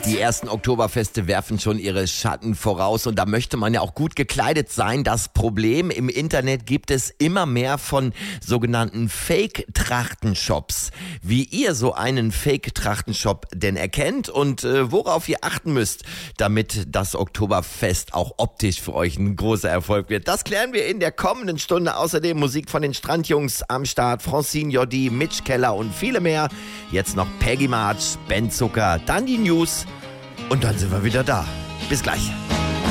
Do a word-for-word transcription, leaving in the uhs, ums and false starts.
Die ersten Oktoberfeste werfen schon ihre Schatten voraus und da möchte man ja auch gut gekleidet sein. Das Problem, im Internet gibt es immer mehr von sogenannten Fake-Trachtenshops. Wie ihr so einen Fake-Trachtenshop denn erkennt und äh, worauf ihr achten müsst, damit das Oktoberfest auch optisch für euch ein großer Erfolg wird. Das klären wir in der kommenden Stunde. Außerdem Musik von den Strandjungs am Start, Francine Jordi, Mitch Keller und viele mehr. Jetzt noch Peggy March, Ben Zucker, dann die News. Und dann sind wir wieder da. Bis gleich.